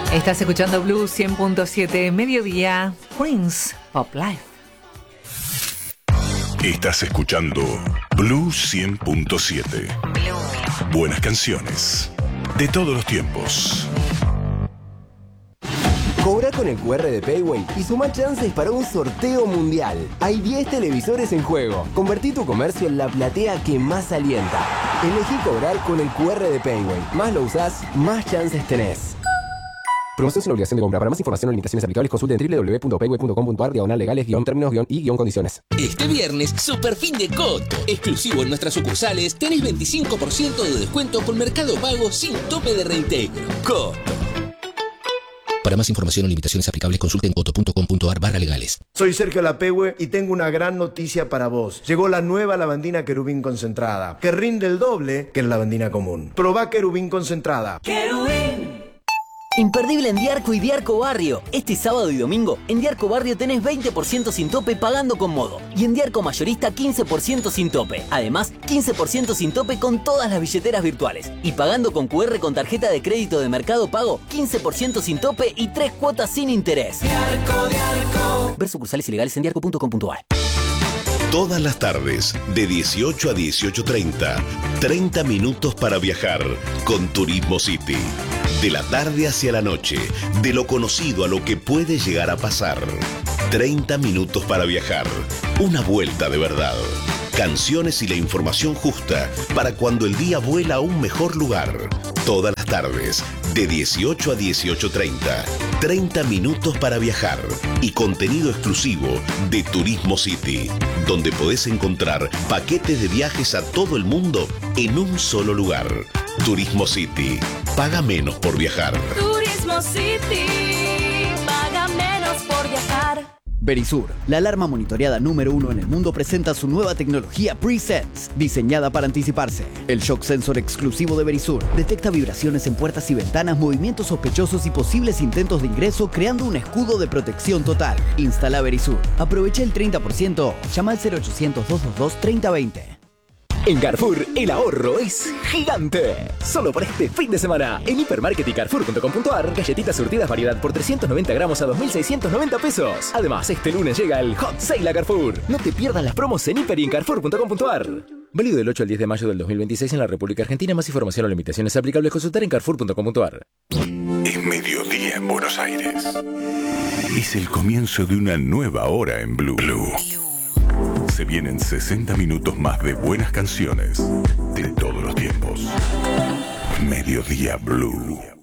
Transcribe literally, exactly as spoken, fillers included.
Estás escuchando Blue cien punto siete, mediodía, Prince Pop Life. Estás escuchando Blue cien punto siete. Buenas canciones de todos los tiempos. Cobra con el cu erre de Payway y suma chances para un sorteo mundial. Hay diez televisores en juego. Convertí tu comercio en la platea que más alienta. Elegí cobrar con el cu erre de Payway. Más lo usás, más chances tenés. Promoción sin obligación de compra. Para más información o limitaciones aplicables, consulte en doble u doble u doble u punto payway punto com punto a r diagonal legales guión términos guión y guión condiciones. Este viernes, super fin de Coto. Exclusivo en nuestras sucursales, tenés veinticinco por ciento de descuento con Mercado Pago sin tope de reintegro. Coto. Para más información o limitaciones aplicables, consulte en coto punto com punto a r barra legales. Soy Sergio Lapehue y tengo una gran noticia para vos. Llegó la nueva lavandina Querubín concentrada, que rinde el doble que la lavandina común. Probá Querubín concentrada. Querubín. Imperdible en Diarco y Diarco Barrio. Este sábado y domingo, en Diarco Barrio tenés veinte por ciento sin tope pagando con modo. Y en Diarco Mayorista quince por ciento sin tope. Además, quince por ciento sin tope con todas las billeteras virtuales. Y pagando con cu erre con tarjeta de crédito de Mercado Pago, quince por ciento sin tope y tres cuotas sin interés. Diarco, Diarco. Ver sucursales ilegales en diarco punto com punto a r. Todas las tardes, de dieciocho a dieciocho treinta, treinta minutos para viajar con Turismo City. De la tarde hacia la noche, de lo conocido a lo que puede llegar a pasar. treinta minutos para viajar, una vuelta de verdad. Canciones y la información justa para cuando el día vuela a un mejor lugar. Todas las tardes, de dieciocho a dieciocho treinta, treinta minutos para viajar y contenido exclusivo de Turismo City, donde podés encontrar paquetes de viajes a todo el mundo en un solo lugar. Turismo City, paga menos por viajar. Turismo City, paga menos por viajar. Verisur, la alarma monitoreada número uno en el mundo, presenta su nueva tecnología Pre-Sense, diseñada para anticiparse. El shock sensor exclusivo de Verisur detecta vibraciones en puertas y ventanas, movimientos sospechosos y posibles intentos de ingreso, creando un escudo de protección total. Instala Verisur. Aprovecha el treinta por ciento. Llama al cero ochocientos, doscientos veintidós, treinta veinte. En Carrefour, el ahorro es gigante. Solo por este fin de semana, en hipermarket y carrefour punto com punto a r, galletitas surtidas variedad por trescientos noventa gramos a dos mil seiscientos noventa pesos. Además, este lunes llega el Hot Sale a Carrefour. No te pierdas las promos en hiper y en carrefour punto com punto a r. Válido del ocho al diez de mayo del dos mil veintiséis en la República Argentina. Más información o limitaciones aplicables, consultar en carrefour punto com punto a r. Es mediodía en Buenos Aires. Es el comienzo de una nueva hora en Blue. Blue. Se vienen sesenta minutos más de buenas canciones de todos los tiempos. Mediodía Blue.